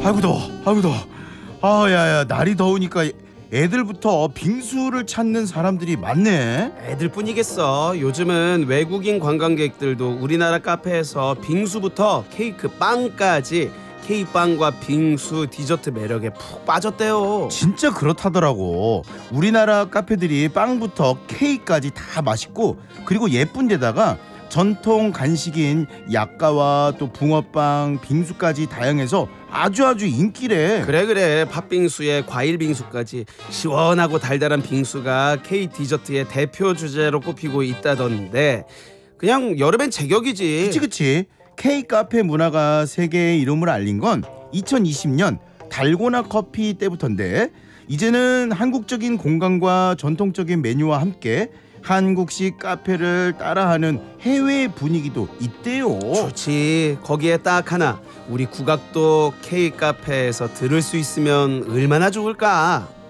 아이고 더워, 아이고 더워. 야야, 날이 더우니까 애들부터 빙수를 찾는 사람들이 많네. 애들뿐이겠어. 요즘은 외국인 관광객들도 우리나라 카페에서 빙수부터 케이크, 빵까지 K빵과 빙수, 디저트 매력에 푹 빠졌대요. 진짜 그렇다더라고. 우리나라 카페들이 빵부터 케이크까지 다 맛있고, 그리고 예쁜 데다가 전통 간식인 약과와 또 붕어빵, 빙수까지 다양해서 아주 인기래. 그래 팥빙수에 과일빙수까지 시원하고 달달한 빙수가 K 디저트의 대표 주제로 꼽히고 있다던데, 그냥 여름엔 제격이지. 그치. K 카페 문화가 세계의 이름을 알린 건 2020년 달고나 커피 때부터인데, 이제는 한국적인 공간과 전통적인 메뉴와 함께 한국식 카페를 따라하는 해외 분위기도 있대요. 좋지. 거기에 딱 하나, 우리 국악도 K 카페에서 들을 수 있으면 얼마나 좋을까.